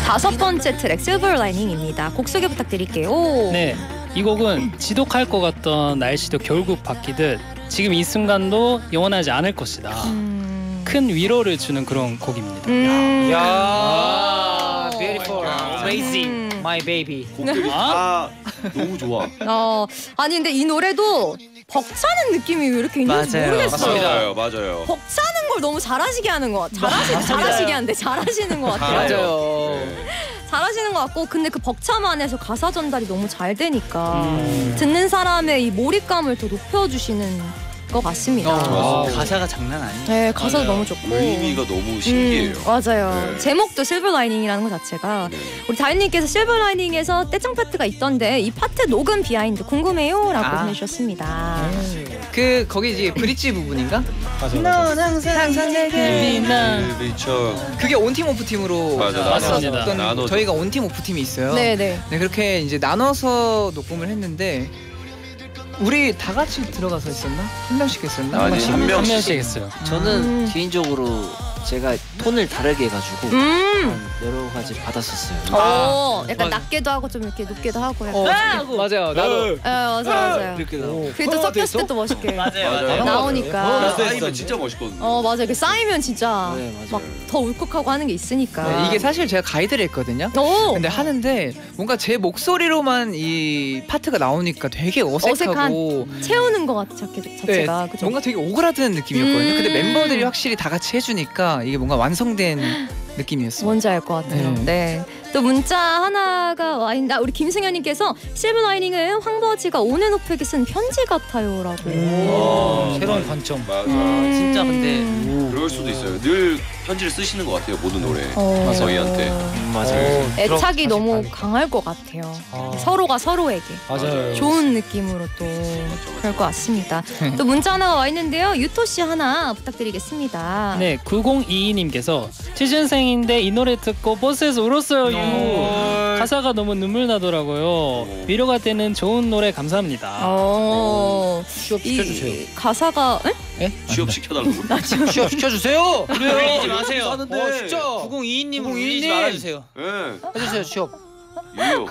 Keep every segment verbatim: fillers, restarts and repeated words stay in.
다섯 번째 트랙 실버 라이닝입니다. 곡 소개 부탁드릴게요. 네, 이 곡은 지독할 것 같던 날씨도 결국 바뀌듯 지금 이 순간도 영원하지 않을 것이다. 음... 큰 위로를 주는 그런 곡입니다. 음... 야, beautiful, amazing, my baby. 곡들이 다 너무 좋아. 어, 아니 근데 이 노래도 벅차는 느낌이 왜 이렇게 있는지 맞아요. 모르겠어요. 맞아요, 맞아요. 벅차는 걸 너무 잘하시게 하는 것 같아요. 잘하시, 잘하시게 하는데 잘하시는 것 같아요. 맞아요. 네. 잘하시는 것 같고, 근데 그 벅차만해서 가사 전달이 너무 잘 되니까 음. 듣는 사람의 이 몰입감을 더 높여주시는 것 같습니다. 어, 가사가 장난 아니에요. 네, 가사도 맞아요. 너무 좋고 의미가 너무 신기해요. 음, 맞아요. 네. 제목도 실버 라이닝이라는 것 자체가 네. 우리 다인님께서 실버 라이닝에서 떼창 파트가 있던데 이 파트 녹음 비하인드 궁금해요 라고 아. 보내주셨습니다. 그 거기 이제 브릿지 부분인가? 맞아요. 넌 항상 내게 빛나. 그렇죠. 그게 온팀 오프 팀으로 맞아, 맞습니다. 왔었던 나눠서. 저희가 온팀 오프 팀이 있어요. 네네. 네, 그렇게 이제 나눠서 녹음을 했는데 우리 다 같이 들어가서 했었나? 한 명씩 했었나? 아니, 명씩? 한 한 명씩. 명씩 했어요. 저는 음. 개인적으로 제가 톤을 다르게 해가지고 음. 여러 가지 받았었어요. 어, 아, 약간 맞아. 낮게도 하고 좀 이렇게 높게도 하고 어, 약간. 맞아요. 나도 네, 맞아요, 맞아요. 이렇게 나오고. 그게 또 어, 섞였을 됐어? 때 또 멋있게 맞아요. 나오니까. 쌓이면 진짜 멋있거든요. 어, 맞아요. 그 쌓이면 진짜 네, 맞아요. 막 더 울컥하고 하는 게 있으니까. 네, 이게 사실 제가 가이드를 했거든요. 오! 근데 하는데 뭔가 제 목소리로만 이 파트가 나오니까 되게 어색하고 채우는 것 같아, 자체, 네, 자체가. 그죠? 뭔가 되게 오그라드는 느낌이었거든요. 음. 근데 멤버들이 확실히 다 같이 해주니까 이게 뭔가 완성된 느낌이었어요. 뭔지 알 것 같아요. 네. 네. 또 문자 하나가 와 있는데 우리 김승현님께서 실버 라이닝은 황버지가 온앤오프에게 쓴 편지 같아요라고. 오. 새로운 관점. 맞아. 음. 진짜 근데 그럴 수도 있어요. 늘 편지를 쓰시는 것 같아요. 모든 노래. 어. 저희한테. 음, 맞아요. 애착이 들어- 너무 다시 강할 것 같아요. 아. 서로가 서로에게 맞아요. 좋은 느낌으로 또 그럴 것 같습니다. 또 문자 하나가 와 있는데요. 유토 씨 하나 부탁드리겠습니다. 네, 구공이이님께서 취준생인데 이 노래 듣고 버스에서 울었어요. 유. 가사가 너무 눈물 나더라고요. 위로가 되는 좋은 노래 감사합니다. 어. 취업 이 시켜주세요. 가사가 에? 취업 시켜달라고. 취업 시켜주세요. 울리지 마세요. 어, 진짜. 구공이이님 구공이이님. 울리지 말아주세요. 네. 해주세요 취업. 유효.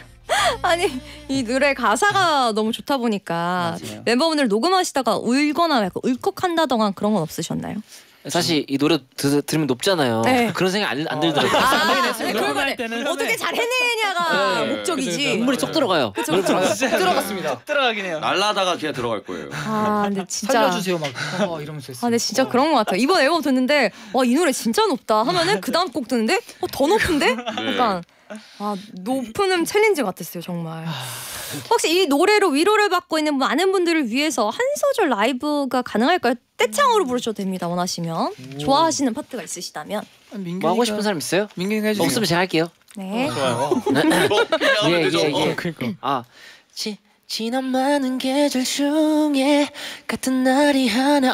아니 이 노래 가사가 너무 좋다 보니까 맞아요. 멤버분들 녹음하시다가 울거나 약간 울컥한다던가 그런 건 없으셨나요? 사실 이 노래 드, 들으면 높잖아요. 네. 그런 생각 안, 안 들더라고요. 아, 네, 네, 녹음할 그걸 때는 어떻게 잘 해내냐가 네. 목적이지. 눈물이 쏙 들어가요. 그쵸, 노래 그쵸. 들어가요. 들어갔습니다. 들어가긴 해요. 날라다가 그냥 들어갈 거예요. 아 근데 진짜. 살려주세요 막 어, 이러면서 했어요. 아 근데 진짜 그런 것 같아요. 이번 앨범 듣는데 와 이 노래 진짜 높다 하면은 그 다음 곡 듣는데 어, 더 높은데? 약간 아 높은 음 챌린지 같았어요 정말. 혹시 이 노래로 위로를 받고 있는 많은 분들을 위해서 한 소절 라이브가 가능할까요? 떼창으로 부르셔도 됩니다 원하시면. 좋아하시는 파트가 있으시다면. 뭐 하고 싶은 사람 있어요? 민경이가 해주세요. 없으면 제가 할게요. 네. 어, 예, 예, 되죠. 예. 그러니까. 아, 지, 지난 많은 계절 중에 같은 날이 하나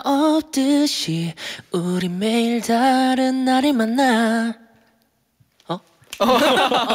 없듯이 우리 매일 다른 날을 만나. 어?